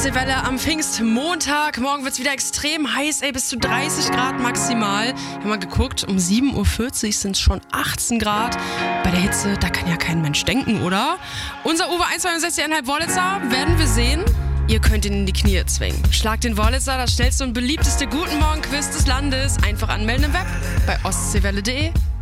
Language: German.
Ostseewelle am Pfingstmontag. Morgen wird es wieder extrem heiß, bis zu 30 Grad maximal. Wir haben mal geguckt, um 7.40 Uhr sind es schon 18 Grad. Bei der Hitze, da kann ja kein Mensch denken, oder? Unser Uwe 1,62,5 Wurlitzer werden wir sehen. Ihr könnt ihn in die Knie zwingen. Schlagt den Wurlitzer, das schnellste und beliebteste Guten Morgen-Quiz des Landes. Einfach anmelden im Web bei ostseewelle.de.